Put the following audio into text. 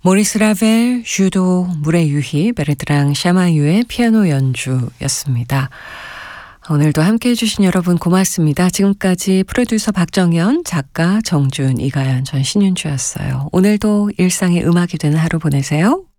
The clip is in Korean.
모리스 라벨, 슈도, 물의 유희, 베르드랑 샤마유의 피아노 연주였습니다. 오늘도 함께해 주신 여러분 고맙습니다. 지금까지 프로듀서 박정현, 작가 정준, 이가연, 전 신윤주였어요. 오늘도 일상의 음악이 되는 하루 보내세요.